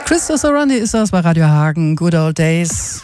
Christopher Sorandi ist das bei Radio Hagen. Good Old Days.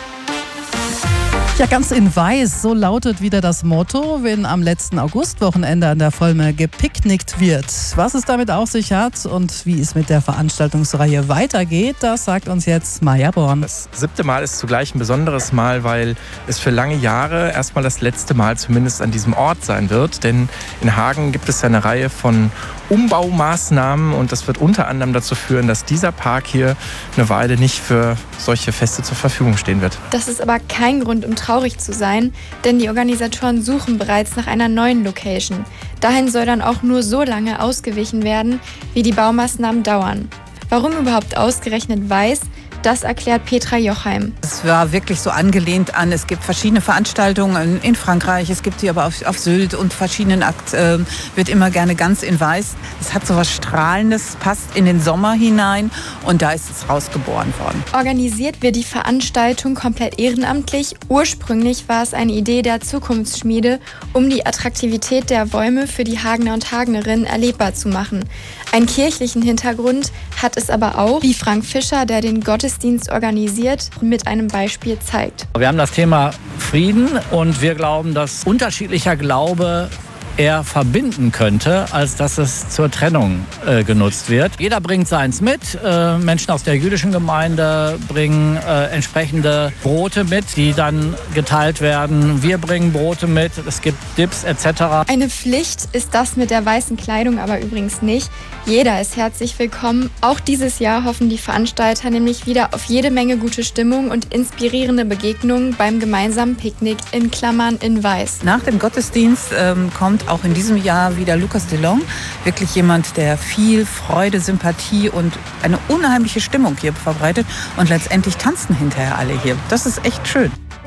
Ja, ganz in weiß, so lautet wieder das Motto, wenn am letzten Augustwochenende an der Volme gepicknickt wird. Was es damit auf sich hat und wie es mit der Veranstaltungsreihe weitergeht, das sagt uns jetzt Maja Born. Das 7. Mal ist zugleich ein besonderes Mal, weil es für lange Jahre erstmal das letzte Mal zumindest an diesem Ort sein wird. Denn in Hagen gibt es ja eine Reihe von Umbaumaßnahmen und das wird unter anderem dazu führen, dass dieser Park hier eine Weile nicht für solche Feste zur Verfügung stehen wird. Das ist aber kein Grund, um traurig zu sein, denn die Organisatoren suchen bereits nach einer neuen Location. Dahin soll dann auch nur so lange ausgewichen werden, wie die Baumaßnahmen dauern. Warum überhaupt ausgerechnet Weiß? Das erklärt Petra Jochheim. Es war wirklich so angelehnt an, es gibt verschiedene Veranstaltungen in Frankreich, es gibt sie aber auf Sylt und verschiedenen wird immer gerne ganz in Weiß. Es hat so was Strahlendes, passt in den Sommer hinein und da ist es rausgeboren worden. Organisiert wird die Veranstaltung komplett ehrenamtlich. Ursprünglich war es eine Idee der Zukunftsschmiede, um die Attraktivität der Bäume für die Hagener und Hagenerinnen erlebbar zu machen. Einen kirchlichen Hintergrund hat es aber auch, wie Frank Fischer, der den Gottesdienst organisiert, mit einem Beispiel zeigt. Wir haben das Thema Frieden und wir glauben, dass unterschiedlicher Glaube eher verbinden könnte, als dass es zur Trennung genutzt wird. Jeder bringt seins mit. Menschen aus der jüdischen Gemeinde bringen entsprechende Brote mit, die dann geteilt werden. Wir bringen Brote mit, es gibt Dips etc. Eine Pflicht ist das mit der weißen Kleidung aber übrigens nicht. Jeder ist herzlich willkommen. Auch dieses Jahr hoffen die Veranstalter nämlich wieder auf jede Menge gute Stimmung und inspirierende Begegnungen beim gemeinsamen Picknick in Weiß. Nach dem Gottesdienst kommt auch in diesem Jahr wieder Lucas Delong. Wirklich jemand, der viel Freude, Sympathie und eine unheimliche Stimmung hier verbreitet. Und letztendlich tanzen hinterher alle hier. Das ist echt schön.